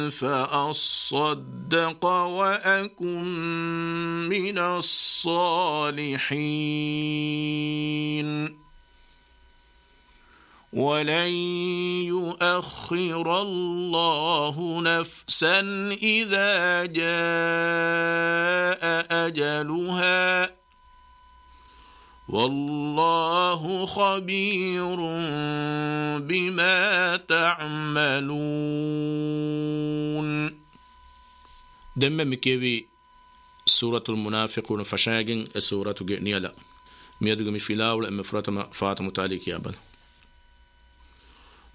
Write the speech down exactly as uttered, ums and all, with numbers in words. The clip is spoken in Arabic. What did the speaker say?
فأصدق وأكن من الصالحين ولن يؤخر الله نفسا إذا جاء أجلها والله خبير بما تعملون. دم مكيبي سورة المنافقون فشاقن سورة نيلا ميادقمي فيلا ولا مفرطة فاطمة تاليك يا بل